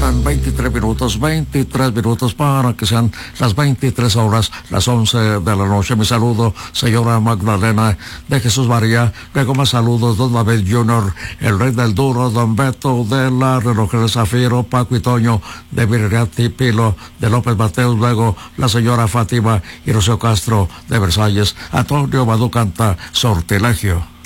faltan 23 minutos para que sean las 23 horas, las 11 de la noche. Mi saludo, señora Magdalena de Jesús María. Luego más saludos, don David Junior, el rey del duro, don Beto de la relojera Zafiro, Paco y Toño de Virreati, Pilo de López Mateos, luego la señora Fátima y Rocío Castro de Versalles. Antonio Badú canta Sortilegio.